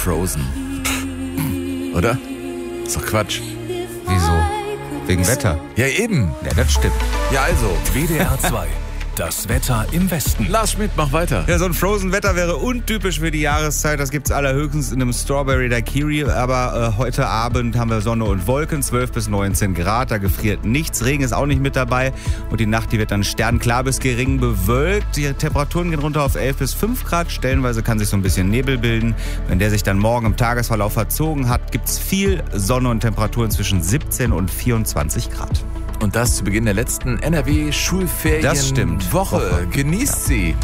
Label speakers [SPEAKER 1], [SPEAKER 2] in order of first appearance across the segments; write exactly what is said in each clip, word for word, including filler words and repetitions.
[SPEAKER 1] Frozen. Oder? Ist doch Quatsch.
[SPEAKER 2] Wieso? Wegen Wetter?
[SPEAKER 1] Ja, eben.
[SPEAKER 2] Ja, das stimmt.
[SPEAKER 1] Ja, also.
[SPEAKER 3] W D R zwei. Das Wetter im Westen.
[SPEAKER 1] Lars Schmidt, mach weiter.
[SPEAKER 2] Ja, so ein Frozen-Wetter wäre untypisch für die Jahreszeit. Das gibt's allerhöchstens in einem Strawberry Daiquiri. Aber äh, heute Abend haben wir Sonne und Wolken, zwölf bis neunzehn Grad. Da gefriert nichts. Regen ist auch nicht mit dabei. Und die Nacht, die wird dann sternklar bis gering bewölkt. Die Temperaturen gehen runter auf elf bis fünf Grad. Stellenweise kann sich so ein bisschen Nebel bilden. Wenn der sich dann morgen im Tagesverlauf verzogen hat, gibt's viel Sonne und Temperaturen zwischen siebzehn und vierundzwanzig Grad.
[SPEAKER 1] Und das zu Beginn der letzten N R W-Schulferienwoche.
[SPEAKER 2] Das stimmt.
[SPEAKER 1] Woche. Genießt ja. sie.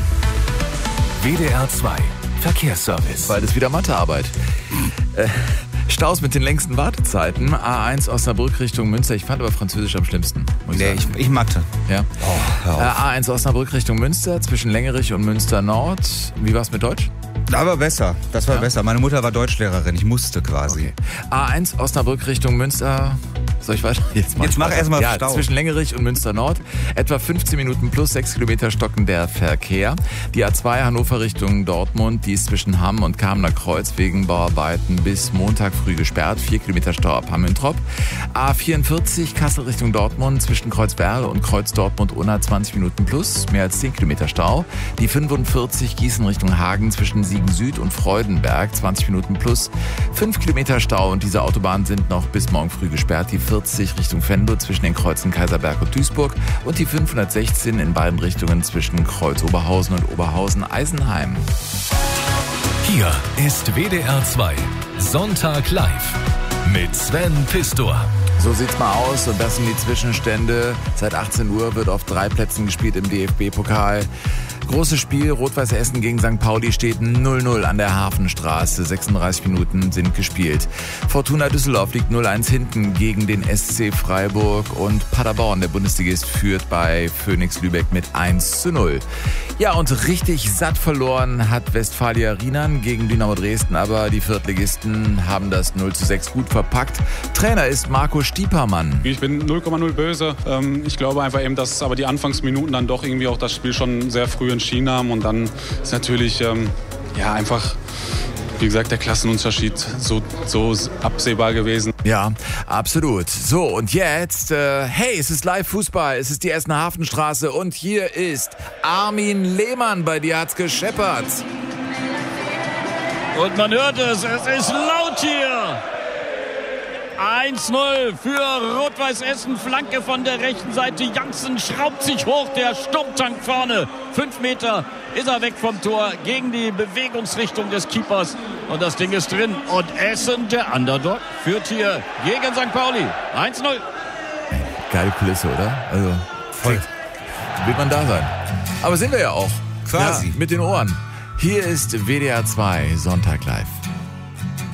[SPEAKER 3] W D R zwei. Verkehrsservice.
[SPEAKER 1] Bald ist wieder Mathearbeit. Äh, Staus mit den längsten Wartezeiten. A eins Osnabrück Richtung Münster. Ich fand aber Französisch am schlimmsten. Muss ich
[SPEAKER 2] Nee, ich, ich Mathe.
[SPEAKER 1] Ja.
[SPEAKER 2] Oh, hör auf.
[SPEAKER 1] Äh, A eins Osnabrück Richtung Münster zwischen Längerich und Münster Nord. Wie war's mit Deutsch?
[SPEAKER 2] Aber besser. Das war
[SPEAKER 1] Ja.
[SPEAKER 2] besser. Meine Mutter war Deutschlehrerin. Ich musste quasi.
[SPEAKER 1] Okay. A eins Osnabrück Richtung Münster. Soll ich weiter? Jetzt mach,
[SPEAKER 2] Jetzt
[SPEAKER 1] ich
[SPEAKER 2] mach
[SPEAKER 1] weiter.
[SPEAKER 2] erst mal
[SPEAKER 1] ja,
[SPEAKER 2] Stau.
[SPEAKER 1] Zwischen Längerich und Münster Nord. Etwa fünfzehn Minuten plus sechs Kilometer stockender Verkehr. Die A zwei Hannover Richtung Dortmund. Die ist zwischen Hamm und Kamener Kreuz wegen Bauarbeiten bis Montag früh gesperrt. vier Kilometer Stau ab Hamm-Introp. A vierundvierzig Kassel Richtung Dortmund. Zwischen Kreuzberg und Kreuz Dortmund Unna zwanzig Minuten plus. Mehr als zehn Kilometer Stau. Die fünfundvierzig Gießen Richtung Hagen zwischen Siegen Süd und Freudenberg. zwanzig Minuten plus. fünf Kilometer Stau. Und diese Autobahnen sind noch bis morgen früh gesperrt. Die vierzig Richtung Venlo zwischen den Kreuzen Kaiserberg und Duisburg. Und die fünfhundertsechzehn in beiden Richtungen zwischen Kreuz Oberhausen und Oberhausen-Eisenheim.
[SPEAKER 3] Hier ist W D R zwei. Sonntag live. Mit Sven Pistor.
[SPEAKER 1] So sieht's mal aus und das sind die Zwischenstände. Seit achtzehn Uhr wird auf drei Plätzen gespielt im D F B-Pokal. Großes Spiel, Rot-Weiß Essen gegen Sankt Pauli steht null null an der Hafenstraße. sechsunddreißig Minuten sind gespielt. Fortuna Düsseldorf liegt null eins hinten gegen den S C Freiburg und Paderborn, der Bundesligist, führt bei Phoenix Lübeck mit eins zu null. Ja, und richtig satt verloren hat Westfalia Rienan gegen Dynamo Dresden, aber die Viertligisten haben das null zu sechs gut verpackt. Trainer ist Marco Stiepermann.
[SPEAKER 4] Ich bin null Komma null böse. Ich glaube einfach eben, dass aber die Anfangsminuten dann doch irgendwie auch das Spiel schon sehr früh entschieden haben und dann ist natürlich ähm, ja einfach, wie gesagt, der Klassenunterschied so, so absehbar gewesen.
[SPEAKER 1] Ja, absolut. So, und jetzt, äh, hey, es ist Live-Fußball, es ist die Essener Hafenstraße und hier ist Armin Lehmann. Bei dir hat's gescheppert.
[SPEAKER 5] Und man hört es, es ist laut hier. eins null für Rot-Weiß Essen, Flanke von der rechten Seite. Janssen schraubt sich hoch, der Sturmtank vorne. Fünf Meter ist er weg vom Tor gegen die Bewegungsrichtung des Keepers. Und das Ding ist drin. Und Essen, der Underdog, führt hier gegen Sankt Pauli. eins null.
[SPEAKER 1] Geile Kulisse, oder? Also, voll. Will man da sein. Aber sind wir ja auch.
[SPEAKER 2] Quasi.
[SPEAKER 1] Ja, mit den Ohren. Hier ist W D R zwei Sonntag live.